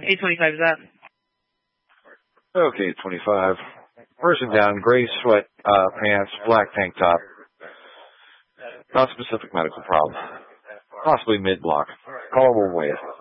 825 is that? Okay, 25. Person down, gray sweat pants, black tank top. Not specific medical problem. Possibly mid-block. Callable weight.